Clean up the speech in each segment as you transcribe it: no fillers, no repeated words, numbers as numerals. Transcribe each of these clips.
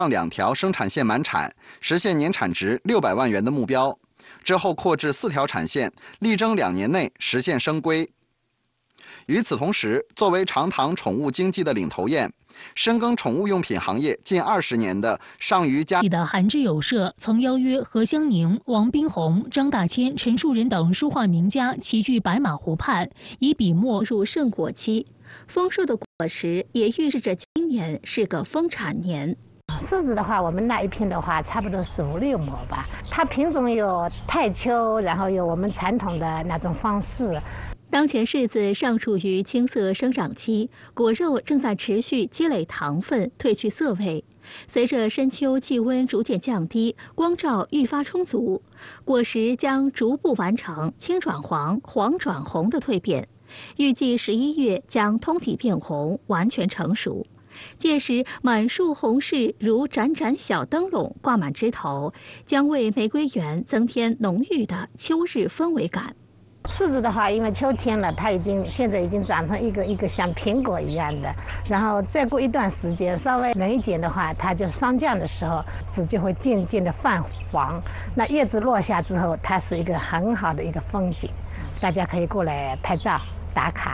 2条生产线满产，实现年产值600万元的目标。之后扩至4条产线，力争2年内实现升规。与此同时，作为长塘宠物经济的领头雁，深耕宠物用品行业近20年的上虞家的韩之友社曾邀约何香凝、王冰红、张大千、陈树人等书画名家齐聚白马湖畔，以笔墨入盛果期。丰硕的果实也预示着今年是个丰产年。 柿子的话，我们那一片的话，差不多15、16亩吧。它品种有太秋，然后有我们传统的那种方式。 当前柿子尚处于青涩生长期，果肉正在持续积累糖分，褪去涩味。随着深秋气温逐渐降低，光照愈发充足，果实将逐步完成青转黄、黄转红的蜕变。预计11月将通体变红，完全成熟。届时，满树红柿如盏盏小灯笼挂满枝头，将为玫瑰园增添浓郁的秋日氛围感。 柿子的话，因为秋天了，它现在已经长成一个像苹果一样的，然后再过一段时间，稍微冷一点的话，它就霜降的时候，籽就会渐渐的泛黄。那叶子落下之后，它是一个很好的一个风景，大家可以过来拍照打卡。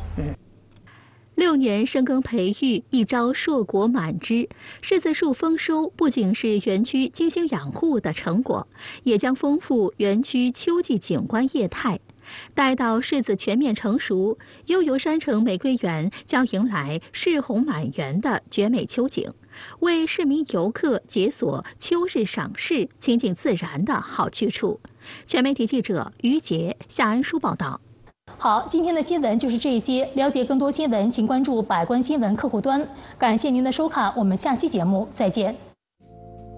6年深耕培育，一朝硕果满枝。柿子树丰收不仅是园区精心养护的成果，也将丰富园区秋季景观业态。待到柿子全面成熟，悠游山城玫瑰园将迎来柿红满园的绝美秋景，为市民游客解锁秋日赏柿、亲近自然的好去处。全媒体记者于杰、夏安书报道。 好，今天的新闻就是这些。了解更多新闻，请关注百官新闻客户端。感谢您的收看，我们下期节目再见。